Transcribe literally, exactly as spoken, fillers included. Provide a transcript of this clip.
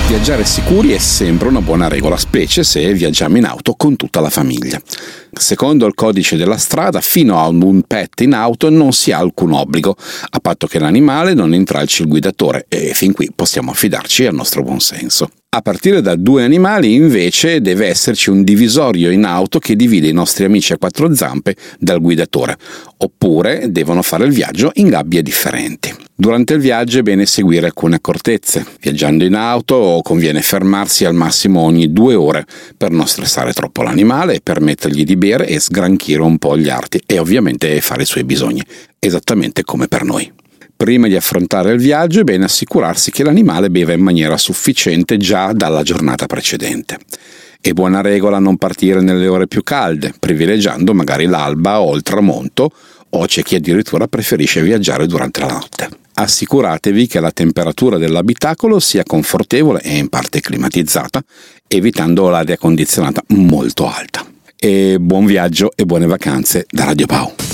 Viaggiare sicuri è sempre una buona regola, specie se viaggiamo in auto con tutta la famiglia. Secondo il codice della strada, fino a un pet in auto non si ha alcun obbligo, a patto che l'animale non intralci il guidatore, e fin qui possiamo affidarci al nostro buon senso. A partire da due animali, invece, deve esserci un divisorio in auto che divide i nostri amici a quattro zampe dal guidatore, oppure devono fare il viaggio in gabbie differenti. Durante il viaggio è bene seguire alcune accortezze. Viaggiando in auto conviene fermarsi al massimo ogni due ore per non stressare troppo l'animale, permettergli di bere e sgranchire un po' gli arti e ovviamente fare i suoi bisogni, esattamente come per noi. Prima di affrontare il viaggio è bene assicurarsi che l'animale beva in maniera sufficiente già dalla giornata precedente. È buona regola non partire nelle ore più calde, privilegiando magari l'alba o il tramonto, o c'è chi addirittura preferisce viaggiare durante la notte. Assicuratevi che la temperatura dell'abitacolo sia confortevole e in parte climatizzata, evitando l'aria condizionata molto alta. E buon viaggio e buone vacanze da Radio Pau.